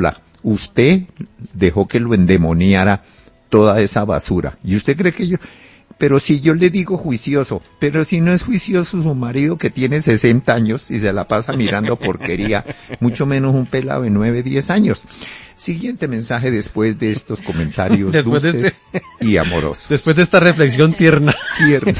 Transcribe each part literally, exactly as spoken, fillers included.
habla. Usted dejó que lo endemoniara toda esa basura. ¿Y usted cree que yo...? Pero si yo le digo juicioso, pero si no es juicioso su marido que tiene sesenta años y se la pasa mirando porquería, mucho menos un pelado de nueve, diez años. Siguiente mensaje después de estos comentarios después dulces de este... y amorosos. Después de esta reflexión tierna. Tierna.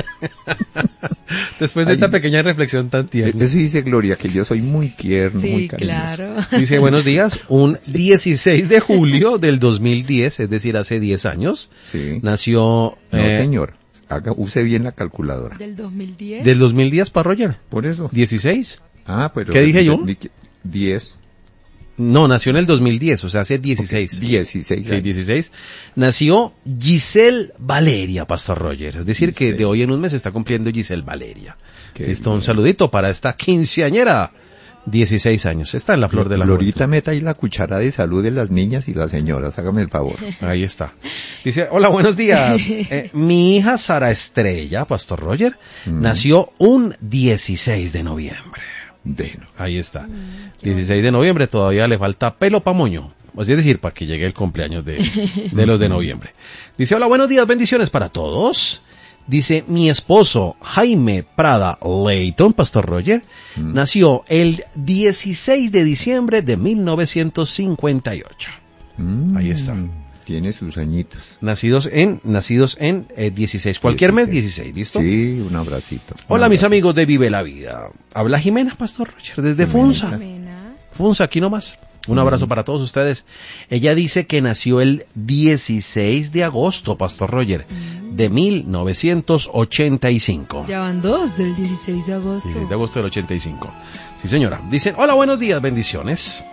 Después de Ay, esta pequeña reflexión tan tierna. Eso dice Gloria, que yo soy muy tierno, sí, muy cariñoso. Claro. Dice, buenos días, un dieciséis de julio del dos mil diez, es decir, hace diez años, sí. nació... No, eh, señor, haga, use bien la calculadora. ¿Del dos mil diez? Del dos mil diez para Roger. Por eso. dieciséis. Ah, pero... ¿Qué dije yo? diez. No, nació en el dos mil diez, o sea, hace dieciséis. Okay, dieciséis. Sí, dieciséis. Nació Giselle Valeria, Pastor Roger. Es decir, Giselle. Que de hoy en un mes está cumpliendo Giselle Valeria. Qué Listo, bien. Un saludito para esta quinceañera. dieciséis años. Está en la flor de la Glorita, meta ahí la cuchara de salud de las niñas y las señoras. Hágame el favor. Ahí está. Dice, hola, buenos días. Eh, mi hija Sara Estrella, Pastor Roger, mm. nació un dieciséis de noviembre. De no. Ahí está. dieciséis de noviembre, todavía le falta pelo pa' moño. Es decir, para que llegue el cumpleaños de, de los de noviembre. Dice, hola, buenos días, bendiciones para todos. Dice, mi esposo Jaime Prada Leighton, Pastor Roger, mm. nació el dieciséis de diciembre de mil novecientos cincuenta y ocho. Mm. Ahí está. Tiene sus añitos. Nacidos en, nacidos en eh, dieciséis. Cualquier dieciséis. Mes dieciséis, ¿listo? Sí, un abracito. Un Hola, abracito. mis amigos de Vive la Vida. Habla Jimena, Pastor Roger, desde Funza. Jimena. Funza, aquí nomás. Un abrazo mm. para todos ustedes. Ella dice que nació el dieciséis de agosto, Pastor Roger, mm. de mil novecientos ochenta y cinco. Ya van dos del dieciséis de agosto. dieciséis de agosto del ochenta y cinco. Sí, señora. Dicen, hola, buenos días, bendiciones.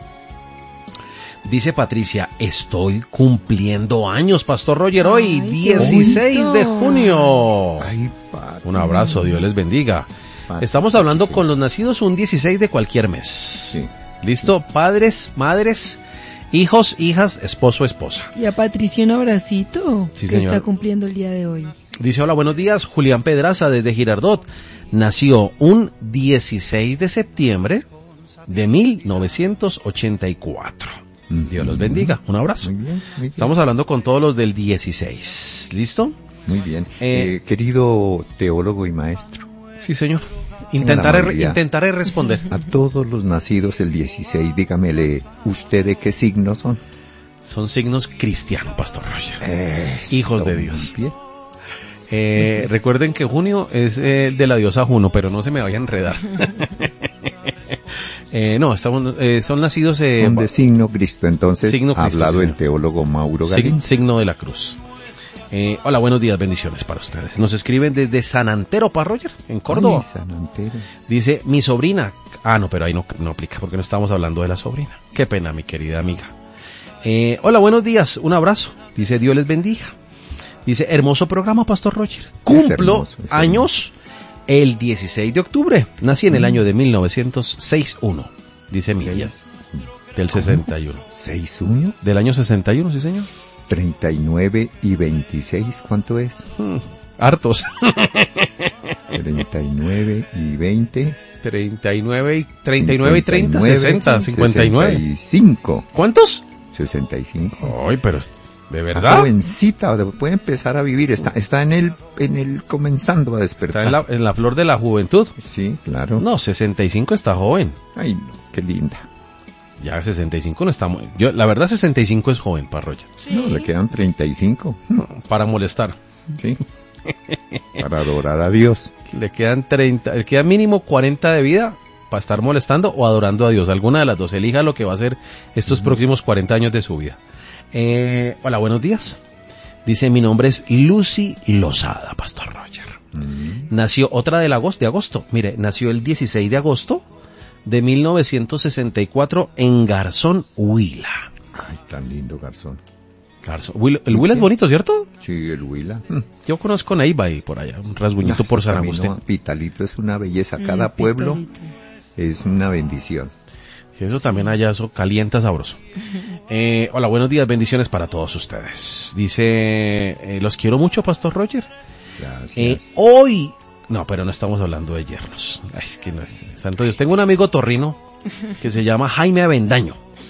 Dice Patricia, estoy cumpliendo años, Pastor Roger, hoy, Ay, dieciséis de junio. Ay, Pat. Un abrazo, Dios les bendiga. Pat. Estamos hablando con los nacidos un dieciséis de cualquier mes. Sí. ¿Listo? Padres, madres, hijos, hijas, esposo, esposa. Y a Patricia un abracito, sí, que señora. Está cumpliendo el día de hoy. Dice, hola, buenos días, Julián Pedraza desde Girardot. Nació un dieciséis de septiembre de mil novecientos ochenta y cuatro. Dios los bendiga. Un abrazo. Muy bien, muy bien. Estamos hablando con todos los del dieciséis. ¿Listo? Muy bien. Eh, eh, querido teólogo y maestro. Sí, señor. Intentaré, intentaré responder. A todos los nacidos el dieciséis, dígamele, ¿usted de qué signo son? Son signos cristianos, Pastor Roger. Eso, hijos de Dios. Bien. Eh, recuerden que junio es eh, de la diosa Juno, pero no se me vaya a enredar. Eh, no, estamos, eh, son nacidos... Eh, son de signo Cristo, entonces signo ha Cristo, hablado señor. El teólogo Mauro Galín. Sig, signo de la cruz. Eh, hola, buenos días, bendiciones para ustedes. Nos escriben desde San Antero, para Roger, en Córdoba. Ay, San Antero. Dice, mi sobrina... Ah, no, pero ahí no, no aplica, porque no estamos hablando de la sobrina. Qué pena, mi querida amiga. Eh, hola, buenos días, un abrazo. Dice, Dios les bendiga. Dice, hermoso programa, Pastor Roger. Cumplo es hermoso, es años... El dieciséis de octubre, nací en el año de mil novecientos sesenta y uno, dice Miguel, del sesenta y uno. ¿sesenta y uno? Del año sesenta y uno, sí señor. treinta y nueve y veintiséis, ¿cuánto es? Hmm, hartos. treinta y nueve y veinte. treinta y nueve y treinta y nueve y treinta, sesenta, cincuenta y nueve. sesenta y cinco. ¿Cuántos? sesenta y cinco. Ay, pero... ¿De verdad? Está jovencita, puede empezar a vivir, está está en el en el comenzando a despertar. Está en la, en la flor de la juventud. Sí, claro. No, sesenta y cinco está joven. Ay, no, qué linda. Ya sesenta y cinco no está muy... Yo, la verdad sesenta y cinco es joven para Roger. Sí. No, le quedan treinta y cinco. Para molestar. Sí. Para adorar a Dios. Le quedan treinta, le queda mínimo cuarenta de vida para estar molestando o adorando a Dios. Alguna de las dos, elija lo que va a hacer estos uh-huh. próximos cuarenta años de su vida. Eh, hola, buenos días. Dice, mi nombre es Lucy Lozada, Pastor Roger. Mm. Nació otra del agosto, de agosto. Mire, nació el dieciséis de agosto de mil novecientos sesenta y cuatro en Garzón, Huila. Ay, tan lindo Garzón. Garzón. Huila, el Huila es bonito, ¿cierto? Sí, el Huila. Yo conozco Neiva y por allá, un rasguñito no, por San Agustín. No, Pitalito es una belleza. Cada mm, pueblo Pitalito. Es una bendición. Sí, eso también allá, eso calienta sabroso. Eh, hola, buenos días, bendiciones para todos ustedes. Dice, eh, los quiero mucho, Pastor Roger. Gracias. Eh, hoy, no, pero no estamos hablando de yernos. Ay, es que no es, santo Dios. Tengo un amigo torrino que se llama Jaime Avendaño,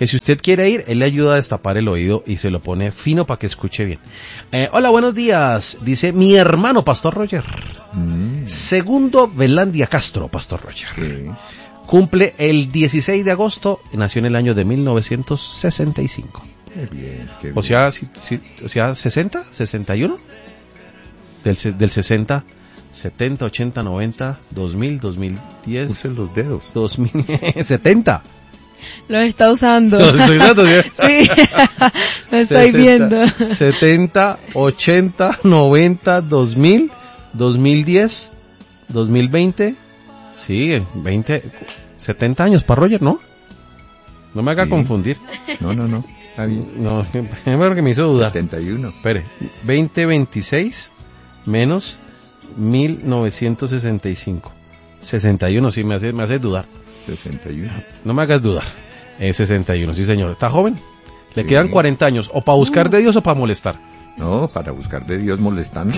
que si usted quiere ir, él le ayuda a destapar el oído y se lo pone fino para que escuche bien. Eh, hola, buenos días. Dice mi hermano, Pastor Roger. Mm, Segundo Velandia Castro, Pastor Roger. sí. Cumple el dieciséis de agosto y nació en el año de mil novecientos sesenta y cinco. Qué bien, qué bien. O sea, si, si, o sea, sesenta, sesenta y uno. Del, se- del sesenta, setenta, ochenta, noventa, dos mil, dos mil diez, Use los dedos. dos mil setenta. Lo está usando. Lo estoy usando, ¿sí? Sí, lo estoy viendo. setenta, ochenta, noventa, dos mil, dos mil diez, dos mil veinte. Sí, veinte, setenta años para Roger, ¿no? No me haga Sí. confundir. No, no, no. Está bien. No, primero que me hizo dudar. setenta y uno. Espere, veinte veintiséis menos mil novecientos sesenta y cinco. sesenta y uno, sí, me hace, me hace dudar. sesenta y uno. No me hagas dudar. Eh, sesenta y uno, sí señor. ¿Está joven? Le Sí. quedan cuarenta años, o para buscar de Dios o para molestar. No, para buscar de Dios molestando.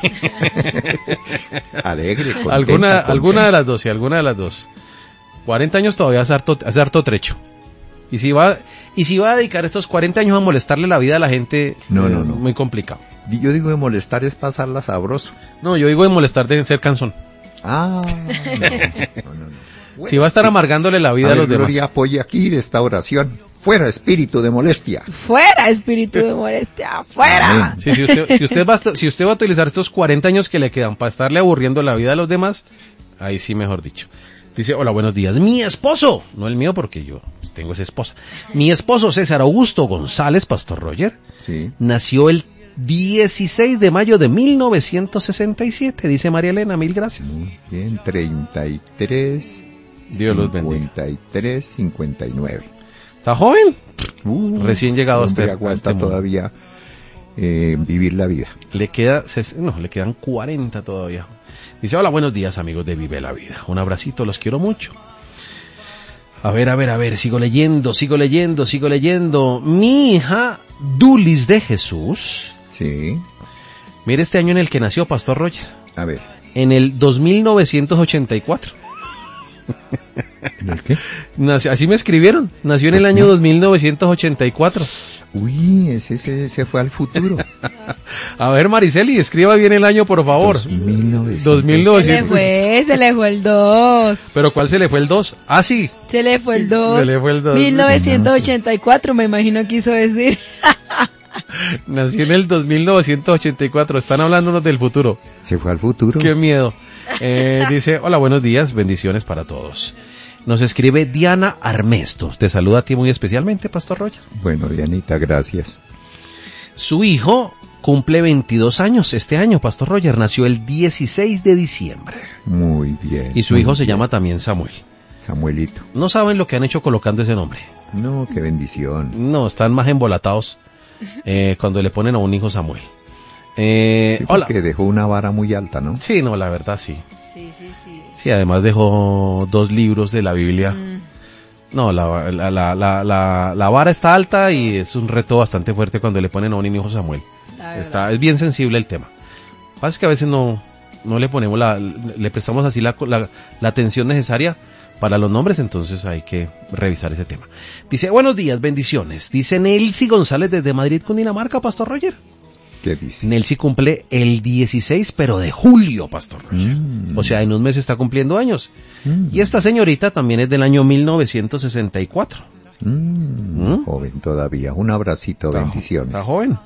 Alegre, contenta, alguna, contenta. alguna de las dos, sí, alguna de las dos. cuarenta años todavía es harto, es harto trecho. Y si va, y si va a dedicar estos cuarenta años a molestarle la vida a la gente, No, eh, no, no. muy complicado. Yo digo de molestar es pasarla sabroso. No, yo digo de molestar de ser cansón. Ah, no, no, no, no. Si va a estar amargándole la vida a, a ver, los demás. Gloria, apoya aquí esta oración. Fuera espíritu de molestia. Fuera, espíritu de molestia, fuera. Amén. Sí, si, usted, si, usted va a, esta- si usted va a utilizar estos cuarenta años que le quedan para estarle aburriendo la vida a los demás, ahí sí, mejor dicho. Dice, hola, buenos días. Mi esposo, no el mío porque yo tengo esa esposa. Mi esposo César Augusto González, Pastor Roger, Sí. nació el dieciséis de mayo de mil novecientos sesenta y siete, dice María Elena, mil gracias. Muy bien, treinta y tres, Dios los bendiga. cincuenta y tres, cincuenta y nueve. ¿Está joven? Uh, Recién llegado a hombre, este- a aguanta este mundo. todavía eh, vivir la vida. Le queda, ses- no, le quedan cuarenta todavía. Dice, hola, buenos días amigos de Vive la Vida. Un abracito, los quiero mucho. A ver, a ver, a ver, sigo leyendo, sigo leyendo, sigo leyendo. Mi hija Dulis de Jesús. Sí. Mire este año en el que nació Pastor Roger. A ver, En el dos mil novecientos ochenta y cuatro. ¿en el qué? Nació- así me escribieron. Nació en el año dos mil novecientos ochenta y cuatro. Uy, ese se, se fue al futuro. A ver, Mariceli, escriba bien el año, por favor. dos mil novecientos. dos mil Se le novecientos. fue, se le fue el dos. Pero ¿cuál se le fue el dos? Ah, sí. Se le fue el dos. Se le fue el dos. mil novecientos ochenta y cuatro, me imagino quiso decir. Nació en el dos mil novecientos ochenta y cuatro. Están hablándonos del futuro. Se fue al futuro. Qué miedo. Eh, dice, hola, buenos días, bendiciones para todos. Nos escribe Diana Armestos. Te saluda a ti muy especialmente, Pastor Roger. Bueno, Dianita, gracias. Su hijo cumple veintidós años este año, Pastor Roger. Nació el dieciséis de diciembre. Muy bien. Y su muy hijo se bien. llama también Samuel. Samuelito. No saben lo que han hecho colocando ese nombre. No, qué bendición. No, están más embolatados eh, cuando le ponen a un hijo Samuel. Eh, Sí, hola. porque dejó una vara muy alta, ¿no? Sí, no, la verdad sí. Sí, sí, sí. Sí, además dejó dos libros de la Biblia. Mm. No, la, la, la, la, la, la vara está alta y es un reto bastante fuerte cuando le ponen a un hijo Samuel. La verdad. Está, es bien sensible el tema. Lo que pasa es que a veces no, no le ponemos la, le prestamos así la, la, la atención necesaria para los nombres, entonces hay que revisar ese tema. Dice, buenos días, bendiciones. Dice Nelcy González desde Madrid, Cundinamarca, Pastor Roger. ¿Qué dice? Nelcy cumple el dieciséis, pero de julio, Pastor Roger. Mm. O sea, en un mes está cumpliendo años. Mm. Y esta señorita también es del año mil novecientos sesenta y cuatro. Mm, ¿Mm? Joven todavía. Un abracito, Está- bendiciones. Está joven.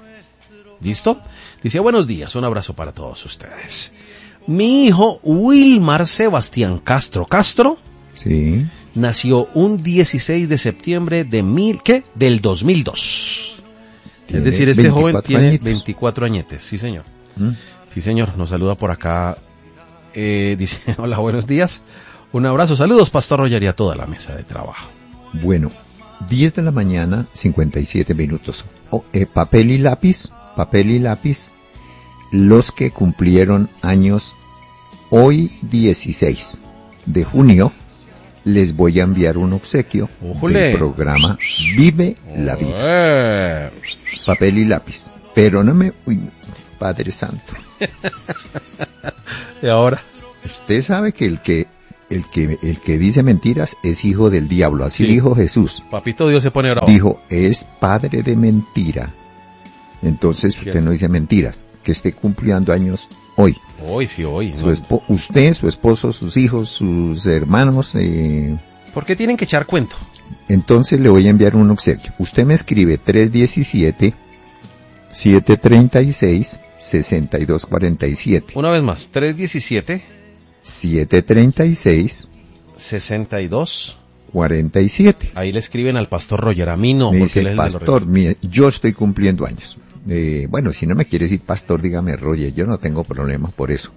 ¿Listo? Dice, buenos días, un abrazo para todos ustedes. Mi hijo Wilmar Sebastián Castro Castro Sí. nació un dieciséis de septiembre de mil, ¿qué? Del dos mil dos. Es Tiene decir, este joven veinticuatro tiene añitos. veinticuatro añetes, sí señor. Mm. Sí señor, nos saluda por acá. Eh, dice, hola, buenos días. Un abrazo, saludos, Pastor Roger, y a toda la mesa de trabajo. Bueno, diez de la mañana, cincuenta y siete minutos. Oh, eh, papel y lápiz, papel y lápiz. Los que cumplieron años hoy dieciséis de junio, les voy a enviar un obsequio ¡Ujule! del programa Vive la Vida. Eh, Papel y lápiz. Pero no me... Uy, Padre Santo. y ahora, Usted sabe que el que el que, el que dice mentiras es hijo del diablo, así Sí. dijo Jesús. Papito Dios se pone bravo. Dijo, es padre de mentira. Entonces usted Cierto. no dice mentiras, que esté cumpliendo años hoy. Hoy, sí, hoy. Su ¿no? espo- usted, su esposo, sus hijos, sus hermanos, eh, ¿Por qué tienen que echar cuento? entonces le voy a enviar un obsequio. Usted me escribe tres diecisiete, siete treinta y seis, sesenta y dos cuarenta y siete. Una vez más, tres diecisiete, siete treinta y seis, sesenta y dos. cuarenta y siete. Ahí le escriben al pastor Roger, a mí no. Me porque él dice, es el de los pastor, regalos. mire, yo estoy cumpliendo años. Eh, bueno, si no me quiere decir pastor, dígame Roger, yo no tengo problemas por eso.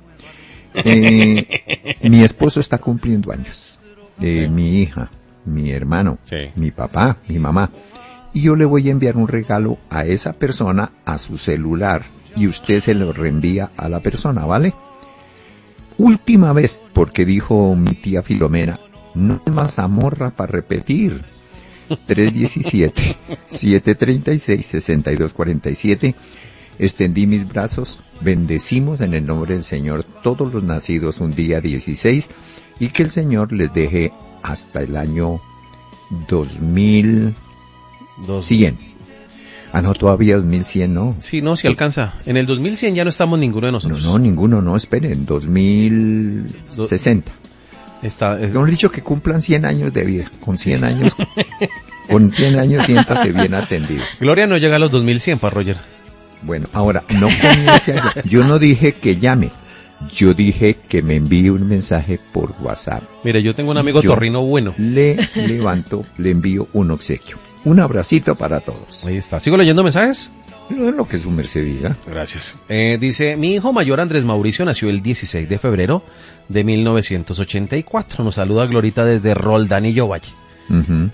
Eh, mi esposo está cumpliendo años. Eh, mi hija, mi hermano, Sí. mi papá, mi mamá. Y yo le voy a enviar un regalo a esa persona a su celular y usted se lo reenvía a la persona, ¿vale? Última vez, porque dijo mi tía Filomena, no hay más zamorra para repetir. tres diecisiete, siete treinta y seis, sesenta y dos cuarenta y siete. Extendí mis brazos, bendecimos en el nombre del Señor todos los nacidos un día dieciséis y que el Señor les deje hasta el año dos mil Dos- cien. Ah, no, todavía dos mil cien no. Sí, no, si alcanza. En el dos mil cien ya no estamos ninguno de No, nosotros. no, ninguno, no, esperen, dos mil sesenta. Está, es- Hemos dicho que cumplan cien años de vida. Con cien años, con cien años siéntase bien atendido. Gloria no llega a los dos mil cien, para Roger. Bueno, ahora, no comience a- yo no dije que llame, yo dije que me envíe un mensaje por WhatsApp. Mire, yo tengo un amigo Yo- torrino bueno. Le levanto, le envío un obsequio. Un abracito para todos. Ahí está. ¿Sigo leyendo mensajes? No es lo que su merced diga. Gracias. Eh, dice, mi hijo mayor Andrés Mauricio nació el dieciséis de febrero de mil novecientos ochenta y cuatro. Nos saluda Glorita desde Roldanillo Valle. Ujú.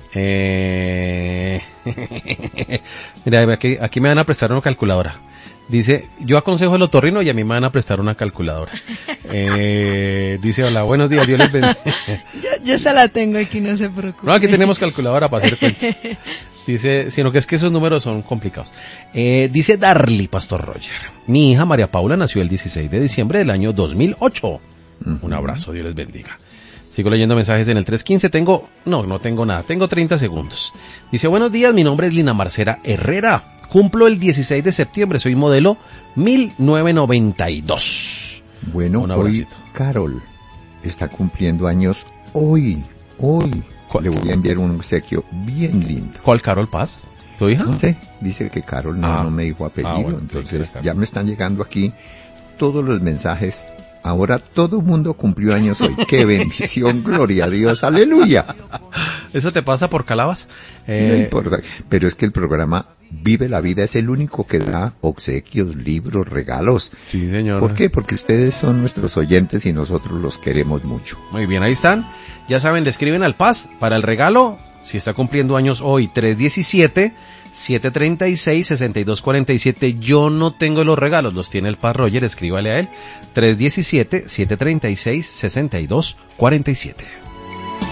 Eh... Mira, aquí, aquí me van a prestar una calculadora. Dice, yo aconsejo el otorrino y a mí me van a prestar una calculadora. Eh, dice, hola, buenos días, Dios les bendiga. Yo, yo se la tengo aquí, no se preocupe. No, aquí tenemos calculadora para hacer cuentas. Dice, sino que es que esos números son complicados. Eh, dice Darly, Pastor Roger. Mi hija María Paula nació el dieciséis de diciembre del año dos mil ocho. Ujú. Un abrazo, Dios les bendiga. Sigo leyendo mensajes en el tres quince. Tengo, no, no tengo nada. Tengo treinta segundos. Dice, buenos días, mi nombre es Lina Marcela Herrera. Cumplo el dieciséis de septiembre. Soy modelo mil novecientos noventa y dos. Bueno, Un hoy abracito. Carol está cumpliendo años hoy, hoy. ¿Cuál? Le voy a enviar un obsequio bien lindo. ¿Cuál Carol Paz? ¿Tu hija? No sé, dice que Carol no, Ah. no me dijo apellido, Ah, bueno, entonces sí, sí, ya me están llegando aquí todos los mensajes. Ahora todo el mundo cumplió años hoy. ¡Qué bendición! ¡Gloria a Dios! ¡Aleluya! ¿Eso te pasa por Calabas? No Eh, importa. Pero es que el programa Vive la Vida es el único que da obsequios, libros, regalos. sí, señor. ¿Por qué? Porque ustedes son nuestros oyentes y nosotros los queremos mucho. Muy bien, ahí están. Ya saben, le escriben al Paz para el regalo. Si está cumpliendo años hoy, tres diecisiete, siete treinta y seis, sesenta y dos cuarenta y siete. Yo no tengo los regalos, los tiene el Paz Roger. Escríbale a él. tres diecisiete, siete treinta y seis, sesenta y dos cuarenta y siete.